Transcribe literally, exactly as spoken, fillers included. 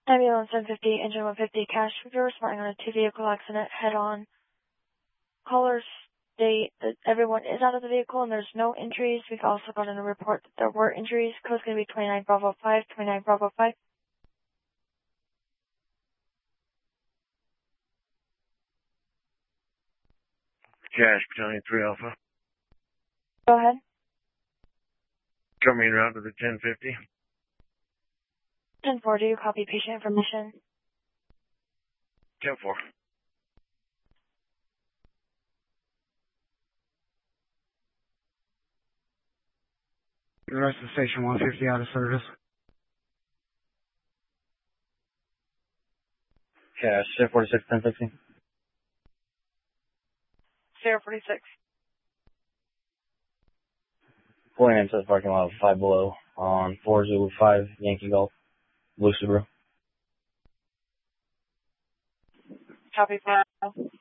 Ambulance one fifty, engine one fifty, cash for responding on a two-vehicle accident head-on. Callers state that everyone is out of the vehicle and there's no injuries. We've also gotten a report that there were injuries. Code's going to be twenty-nine Bravo five, twenty-nine Bravo five. Cash, Battalion three Alpha. Go ahead. Coming route to the ten fifty. ten four, do you copy patient information? ten four. The rest of station one fifty out of service. Cash, zero forty-six, ten sixty. zero forty-six. Pulling into the parking lot of Five Below on four Zulu five Yankee Golf, Blue Subaru. Copy, file.